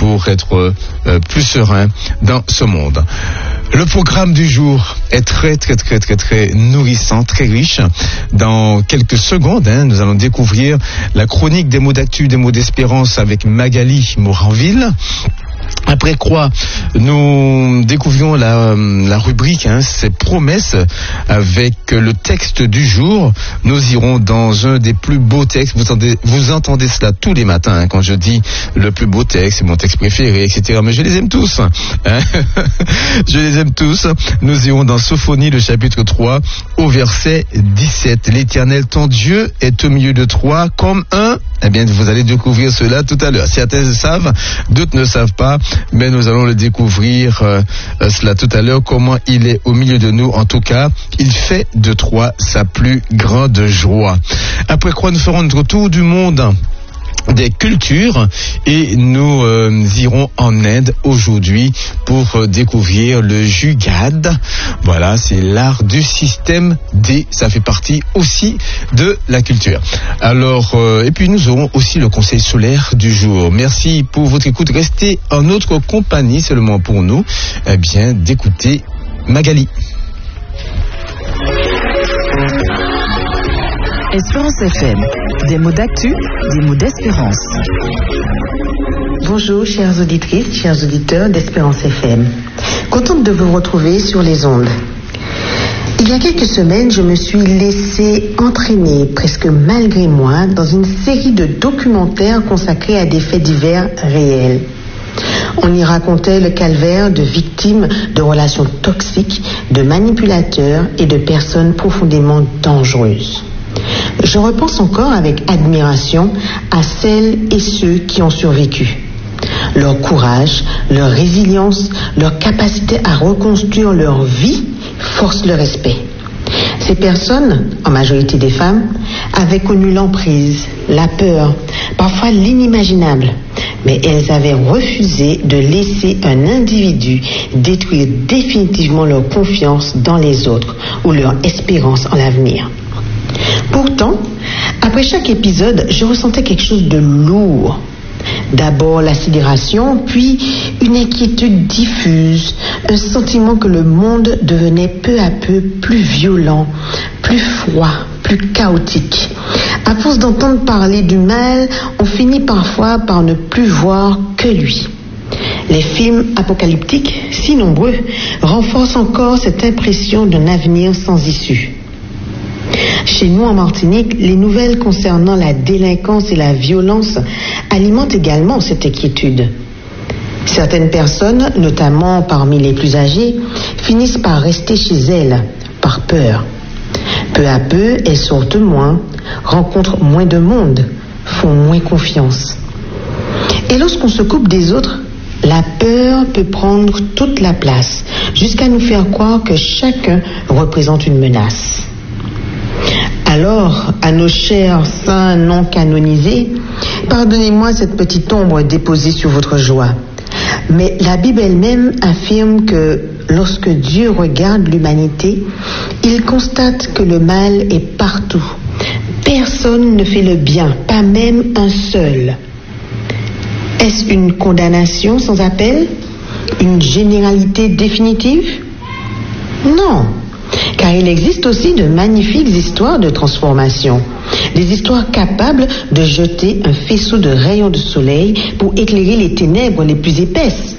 pour être plus serein dans ce monde. Le programme du jour est très nourrissant, très riche. Dans quelques secondes, nous allons découvrir la chronique des mots d'actu, des mots d'espérance avec Magali Moranville. Après quoi, nous découvrions la rubrique, ces promesses avec le texte du jour. Nous irons dans un des plus beaux textes. Vous entendez cela tous les matins quand je dis le plus beau texte, c'est mon texte préféré, etc. Mais je les aime tous. Je les aime tous. Nous irons dans Sophonie, le chapitre 3, au verset 17. L'Éternel, ton Dieu, est au milieu de toi comme un... Eh bien, vous allez découvrir cela tout à l'heure. Certains le savent, d'autres ne savent pas, mais nous allons le découvrir cela tout à l'heure, comment il est au milieu de nous. En tout cas, il fait de toi sa plus grande joie. Après quoi, nous ferons notre tour du monde des cultures et nous irons en Inde aujourd'hui pour découvrir le Jugad. Voilà, c'est l'art du système D, ça fait partie aussi de la culture. Alors, et puis nous aurons aussi le conseil solaire du jour. Merci pour votre écoute, restez en notre compagnie, c'est le moment pour nous d'écouter Magali. Espérance FM, des mots d'actu, des mots d'espérance. Bonjour chères auditrices, chers auditeurs d'Espérance FM. Contente de vous retrouver sur les ondes. Il y a quelques semaines, je me suis laissée entraîner, presque malgré moi, dans une série de documentaires consacrés à des faits divers réels. On y racontait le calvaire de victimes de relations toxiques, de manipulateurs et de personnes profondément dangereuses. Je repense encore avec admiration à celles et ceux qui ont survécu. Leur courage, leur résilience, leur capacité à reconstruire leur vie forcent le respect. Ces personnes, en majorité des femmes, avaient connu l'emprise, la peur, parfois l'inimaginable, mais elles avaient refusé de laisser un individu détruire définitivement leur confiance dans les autres ou leur espérance en l'avenir. Pourtant, après chaque épisode, je ressentais quelque chose de lourd. D'abord la sidération, puis une inquiétude diffuse, un sentiment que le monde devenait peu à peu plus violent, plus froid, plus chaotique. À force d'entendre parler du mal, on finit parfois par ne plus voir que lui. Les films apocalyptiques, si nombreux, renforcent encore cette impression d'un avenir sans issue. Chez nous en Martinique, les nouvelles concernant la délinquance et la violence alimentent également cette inquiétude. Certaines personnes, notamment parmi les plus âgées, finissent par rester chez elles, par peur. Peu à peu, elles sortent moins, rencontrent moins de monde, font moins confiance. Et lorsqu'on se coupe des autres, la peur peut prendre toute la place, jusqu'à nous faire croire que chacun représente une menace. Alors, à nos chers saints non canonisés, pardonnez-moi cette petite ombre déposée sur votre joie. Mais la Bible elle-même affirme que lorsque Dieu regarde l'humanité, il constate que le mal est partout. Personne ne fait le bien, pas même un seul. Est-ce une condamnation sans appel? Une généralité définitive? Non. Car il existe aussi de magnifiques histoires de transformation, des histoires capables de jeter un faisceau de rayons de soleil pour éclairer les ténèbres les plus épaisses.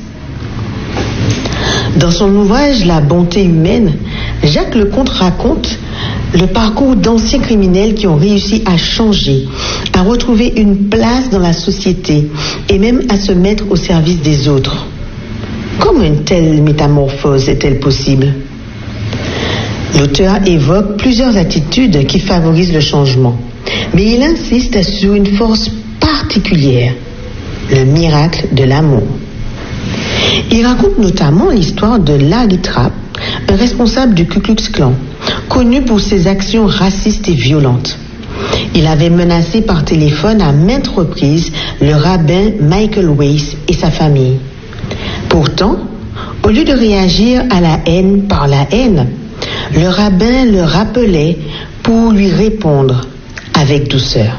Dans son ouvrage La bonté humaine, Jacques Leconte raconte le parcours d'anciens criminels qui ont réussi à changer, à retrouver une place dans la société et même à se mettre au service des autres. Comment une telle métamorphose est-elle possible ? L'auteur évoque plusieurs attitudes qui favorisent le changement, mais il insiste sur une force particulière, le miracle de l'amour. Il raconte notamment l'histoire de Larry Trapp, un responsable du Ku Klux Klan, connu pour ses actions racistes et violentes. Il avait menacé par téléphone à maintes reprises le rabbin Michael Weiss et sa famille. Pourtant, au lieu de réagir à la haine par la haine, le rabbin le rappelait pour lui répondre avec douceur.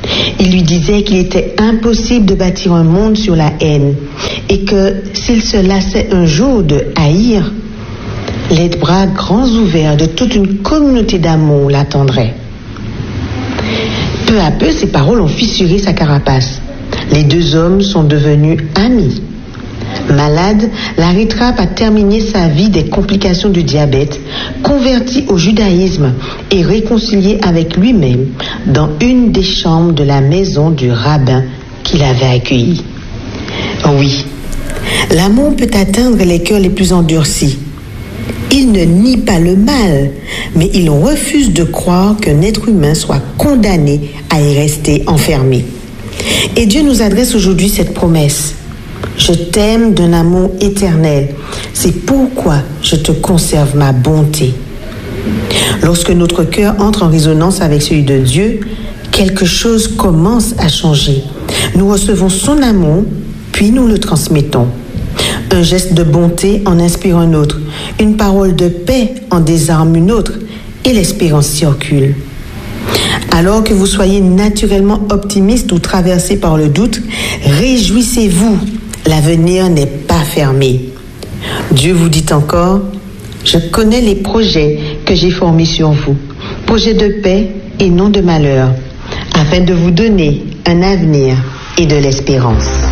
Il lui disait qu'il était impossible de bâtir un monde sur la haine et que s'il se lassait un jour de haïr, les bras grands ouverts de toute une communauté d'amour l'attendraient. Peu à peu, ces paroles ont fissuré sa carapace. Les deux hommes sont devenus amis. Malade, Larry Trapp a terminé sa vie des complications du diabète, converti au judaïsme et réconcilié avec lui-même dans une des chambres de la maison du rabbin qu'il avait accueilli. Oui, l'amour peut atteindre les cœurs les plus endurcis. Il ne nie pas le mal, mais il refuse de croire qu'un être humain soit condamné à y rester enfermé. Et Dieu nous adresse aujourd'hui cette promesse. Je t'aime d'un amour éternel. C'est pourquoi je te conserve ma bonté. Lorsque notre cœur entre en résonance avec celui de Dieu, quelque chose commence à changer. Nous recevons son amour, puis nous le transmettons. Un geste de bonté en inspire un autre. Une parole de paix en désarme une autre. Et l'espérance circule. Alors que vous soyez naturellement optimiste ou traversé par le doute, réjouissez-vous. L'avenir n'est pas fermé. Dieu vous dit encore, je connais les projets que j'ai formés sur vous, projets de paix et non de malheur, afin de vous donner un avenir et de l'espérance.